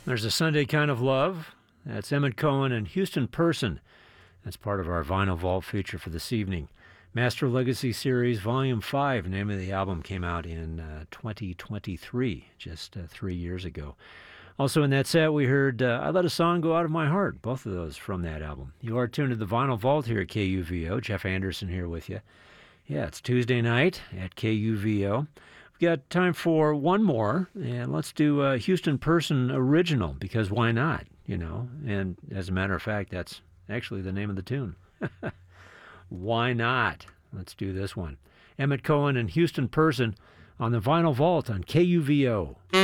There's a Sunday Kind of Love. That's Emmett Cohen and Houston Person. That's part of our Vinyl Vault feature for this evening. Master Legacy Series Volume 5, name of the album, came out in 2023, just 3 years ago. Also in that set, we heard I Let a Song Go Out of My Heart, both of those from that album. You are tuned to the Vinyl Vault here at KUVO. Jeff Anderson here with you. Yeah, it's Tuesday night at KUVO. We've got time for one more, and let's do a Houston Person original, because why not, you know? And as a matter of fact, that's actually the name of the tune. Why not? Let's do this one. Emmett Cohen and Houston Person on the Vinyl Vault on KUVO.